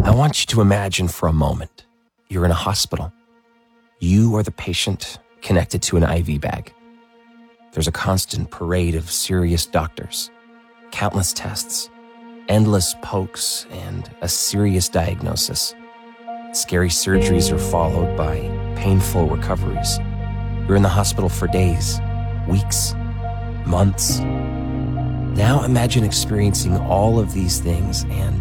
I want you to imagine for a moment you're in a hospital. You are the patient connected to an IV bag. There's a constant parade of serious doctors, countless tests, endless pokes, and a serious diagnosis. Scary surgeries are followed by painful recoveries. You're in the hospital for days, weeks, months. Now imagine experiencing all of these things and